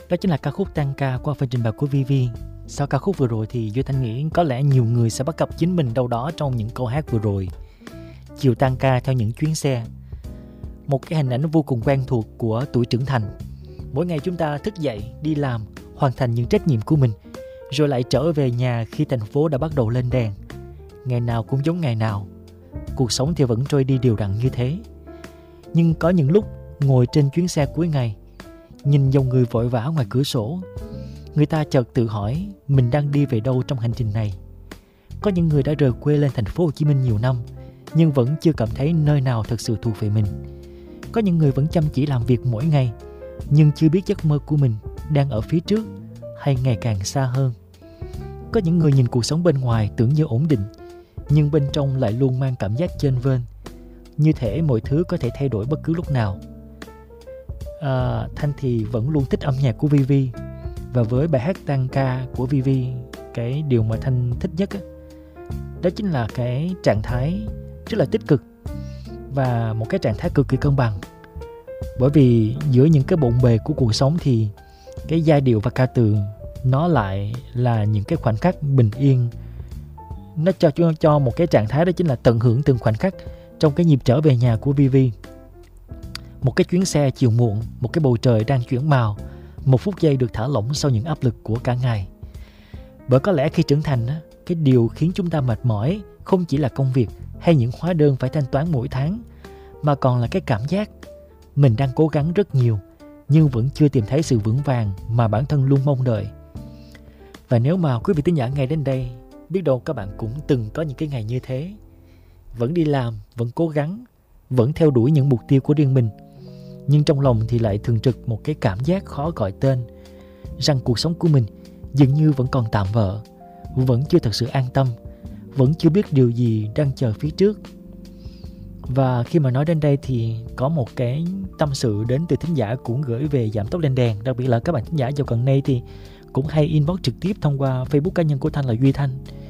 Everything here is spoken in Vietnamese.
Đó chính là ca khúc Tan Ca qua phần trình bày của Vivi. Sau ca khúc vừa rồi thì Duy Thanh nghĩ có lẽ nhiều người sẽ bắt gặp chính mình đâu đó trong những câu hát vừa rồi. Chiều tan ca theo những chuyến xe, một cái hình ảnh vô cùng quen thuộc của tuổi trưởng thành. Mỗi ngày chúng ta thức dậy, đi làm, hoàn thành những trách nhiệm của mình, rồi lại trở về nhà khi thành phố đã bắt đầu lên đèn. Ngày nào cũng giống ngày nào, cuộc sống thì vẫn trôi đi đều đặn như thế. Nhưng có những lúc ngồi trên chuyến xe cuối ngày, nhìn dòng người vội vã ngoài cửa sổ, người ta chợt tự hỏi mình đang đi về đâu trong hành trình này. Có những người đã rời quê lên thành phố Hồ Chí Minh nhiều năm, nhưng vẫn chưa cảm thấy nơi nào thật sự thuộc về mình. Có những người vẫn chăm chỉ làm việc mỗi ngày, nhưng chưa biết giấc mơ của mình đang ở phía trước hay ngày càng xa hơn. Có những người nhìn cuộc sống bên ngoài tưởng như ổn định, nhưng bên trong lại luôn mang cảm giác chênh vênh, như thể mọi thứ có thể thay đổi bất cứ lúc nào. Thanh thì vẫn luôn thích âm nhạc của Vivi, và với bài hát Tan Ca của Vivi, cái điều mà Thanh thích nhất đó chính là cái trạng thái rất là tích cực và một cái trạng thái cực kỳ cân bằng. Bởi vì giữa những cái bộn bề của cuộc sống thì cái giai điệu và ca từ nó lại là những cái khoảnh khắc bình yên. Nó cho một cái trạng thái đó chính là tận hưởng từng khoảnh khắc trong cái nhịp trở về nhà của Vivi. Một cái chuyến xe chiều muộn, một cái bầu trời đang chuyển màu, một phút giây được thả lỏng sau những áp lực của cả ngày. Bởi có lẽ khi trưởng thành, cái điều khiến chúng ta mệt mỏi không chỉ là công việc hay những hóa đơn phải thanh toán mỗi tháng, mà còn là cái cảm giác mình đang cố gắng rất nhiều nhưng vẫn chưa tìm thấy sự vững vàng mà bản thân luôn mong đợi. Và nếu mà quý vị thính giả nghe đến đây, biết đâu các bạn cũng từng có những cái ngày như thế. Vẫn đi làm, vẫn cố gắng, vẫn theo đuổi những mục tiêu của riêng mình, nhưng trong lòng thì lại thường trực một cái cảm giác khó gọi tên, rằng cuộc sống của mình dường như vẫn còn tạm bợ, vẫn chưa thật sự an tâm, vẫn chưa biết điều gì đang chờ phía trước. Và khi mà nói đến đây thì có một cái tâm sự đến từ thính giả cũng gửi về Giảm Tốc Lên Đèn. Đặc biệt là các bạn thính giả dạo gần đây thì cũng hay inbox trực tiếp thông qua Facebook cá nhân của Thanh là Duy Thanh,